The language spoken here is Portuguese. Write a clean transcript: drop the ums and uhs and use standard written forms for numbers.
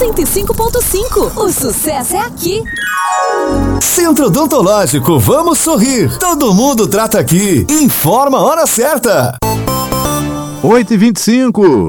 105.5. O sucesso é aqui. Centro Odontológico, vamos sorrir. Todo mundo trata aqui. Informa a hora certa. 8h25.